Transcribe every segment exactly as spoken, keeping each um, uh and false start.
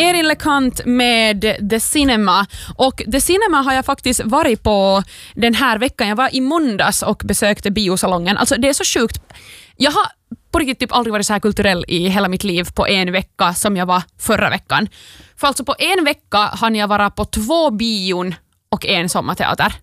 Erin LeCount med The Cinema. Och The Cinema har jag faktiskt varit på den här veckan. Jag var i måndags och besökte biosalongen. Alltså det är så sjukt. Jag har på riktigt typ aldrig varit så här kulturell i hela mitt liv på en vecka som jag var förra veckan. För alltså på en vecka hann jag vara på två bion och en sommarteater.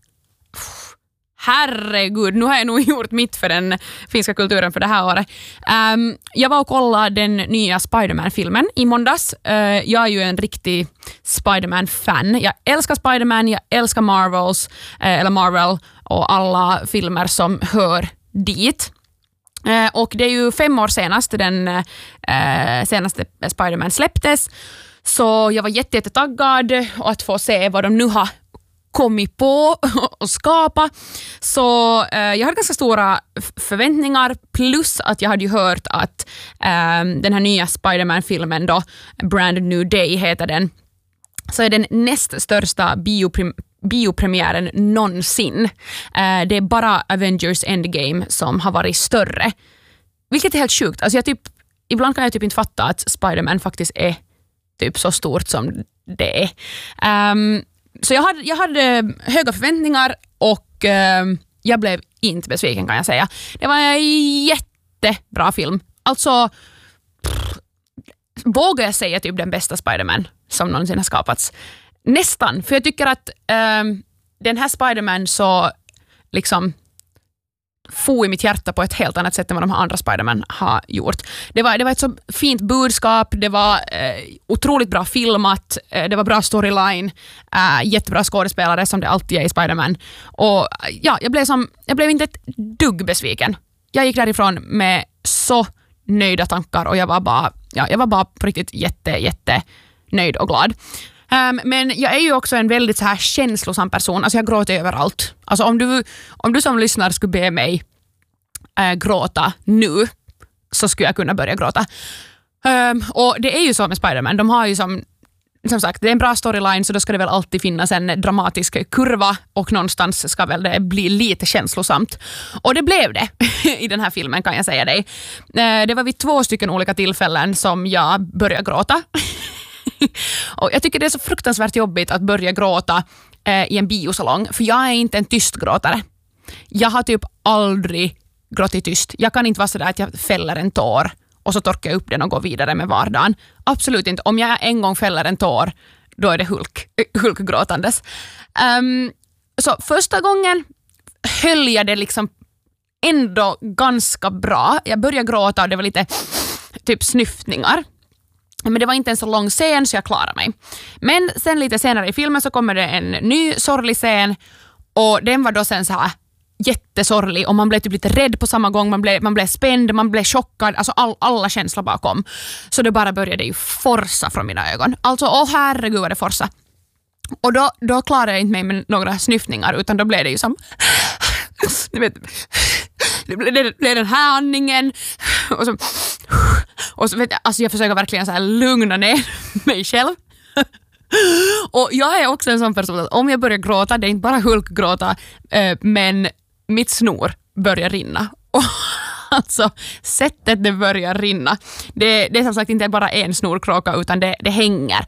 Herregud, nu har jag nog gjort mitt för den finska kulturen för det här året. Um, jag var och kollade den nya Spider-Man-filmen i måndags. Uh, jag är ju en riktig Spider-Man-fan. Jag älskar Spider-Man, jag älskar Marvels, uh, eller Marvel och alla filmer som hör dit. Uh, och det är ju fem år senast den uh, senaste Spider-Man släpptes. Så jag var jätte, jätte taggad att få se vad de nu har kommit på och skapa. Så eh, jag hade ganska stora f- förväntningar plus att jag hade ju hört att eh, den här nya Spider-Man-filmen då, Brand New Day heter den, så är den näst största bioprim- biopremiären någonsin. Eh, det är bara Avengers Endgame som har varit större. Vilket är helt sjukt. Alltså jag typ, ibland kan jag typ inte fatta att Spider-Man faktiskt är typ så stort som det är. Um, Så jag hade, jag hade höga förväntningar och eh, jag blev inte besviken kan jag säga. Det var en jättebra film. Alltså, pff, vågar jag säga typ den bästa Spider-Man som någonsin har skapats. Nästan, för jag tycker att eh, den här Spider-Man så liksom få i mitt hjärta på ett helt annat sätt än vad de här andra Spider-Man har gjort. Det var, det var ett så fint budskap, det var eh, otroligt bra filmat, eh, det var bra storyline, eh, jättebra skådespelare som det alltid är i Spider-Man. Och ja, jag blev, som, jag blev inte ett dugg besviken. Jag gick därifrån med så nöjda tankar och jag var bara, ja, jag var bara på riktigt jätte, jätte nöjd och glad. Um, men jag är ju också en väldigt så här känslosam person. Alltså jag gråter överallt. Alltså om du, om du som lyssnar skulle be mig äh, gråta nu så skulle jag kunna börja gråta. Um, och det är ju så med Spider-Man. De har ju som, som sagt, det är en bra storyline så då ska det väl alltid finnas en dramatisk kurva och någonstans ska väl det bli lite känslosamt. Och det blev det i den här filmen kan jag säga dig. Uh, det var vid två stycken olika tillfällen som jag började gråta. Och jag tycker det är så fruktansvärt jobbigt att börja gråta eh, i en biosalong, för jag är inte en tyst gråtare. Jag har typ aldrig gråtit tyst. Jag kan inte vara så där att jag fäller en tår och så torkar jag upp den och går vidare med vardagen. Absolut inte. Om jag en gång fäller en tår, då är det hulk, hulkgråtandes. Um, så första gången höll jag det liksom ändå ganska bra. Jag började gråta och det var lite typ snyftningar. Men det var inte en så lång scen så jag klarade mig. Men sen lite senare i filmen så kommer det en ny sorglig scen och den var då sen så här jättesorglig och man blev typ lite rädd på samma gång. Man blev, man blev spänd, man blev chockad. Alltså all, alla känslor bakom. Så det bara började ju forsa från mina ögon. Alltså, åh herregud vad det forsa. Och då, då klarade jag inte mig med några snyftningar utan då blev det ju som du vet, det blev, det blev den här andningen och så och så vet jag, alltså jag försöker verkligen så här lugna ner mig själv. Och jag är också en sån person att om jag börjar gråta, det är inte bara hulkgråta, eh, men mitt snor börjar rinna. Och alltså sättet det börjar rinna, det, det är som sagt inte bara en snorkråka utan det, det hänger.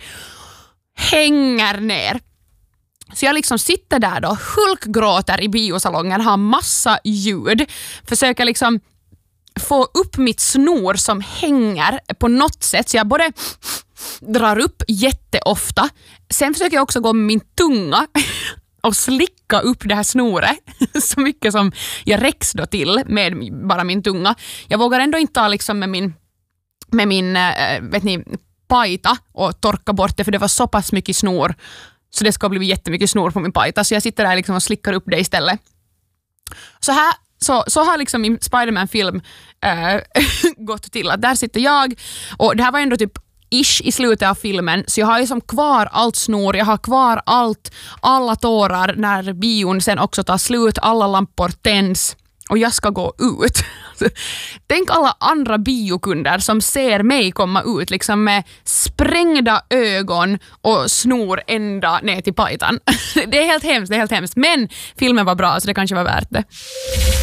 Hänger ner. Så jag liksom sitter där då, hulkgråter i biosalongen, har massa ljud, försöker liksom få upp mitt snor som hänger på något sätt. Så jag både drar upp jätteofta. Sen försöker jag också gå med min tunga och slicka upp det här snoret så mycket som jag räcks då till med bara min tunga. Jag vågar ändå inte ta liksom med min, med min äh, vet ni, pajta och torka bort det för det var så pass mycket snor så det ska bli jättemycket snor på min pajta. Så jag sitter där liksom och slickar upp det istället. Så här Så, så har liksom min Spider-Man-film äh, gått till att där sitter jag och det här var ändå typ ish i slutet av filmen så jag har liksom kvar allt snor, jag har kvar allt, alla tårar när bion sen också tar slut, alla lampor tänds och jag ska gå ut. Tänk alla andra biokunder som ser mig komma ut liksom med sprängda ögon och snor ända ner till pajtan. Det är helt hemskt, det är helt hemskt. Men filmen var bra så det kanske var värt det.